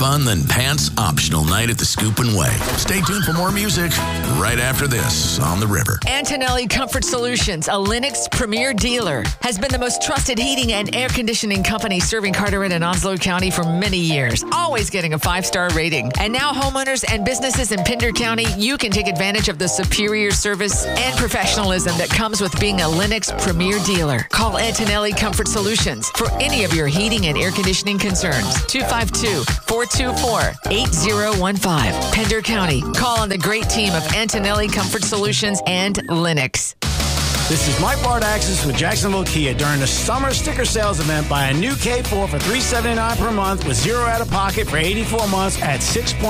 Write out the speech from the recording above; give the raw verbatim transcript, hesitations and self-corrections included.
fun than pants optional night at the Scoop and Way. Stay tuned for more music right after this on The River. Antonelli Comfort Solutions, a Lennox premier dealer, has been the most trusted heating and air conditioning company serving Carteret and Onslow County for many years, always getting a five-star rating. And now homeowners and businesses in Pender County, you can take advantage of the superior service and professionalism that comes with being a Lennox premier dealer. Call Antonelli Comfort Solutions for any of your heating and air conditioning concerns. two five two, four two four, eight zero one five. Pender County. Call on the great team of Antonelli Comfort Solutions and Lennox. This is Mike Bardaxis with Jacksonville Kia. During the summer sticker sales event, buy a new K four for three hundred seventy-nine dollars per month with zero out of pocket for eighty-four months at six point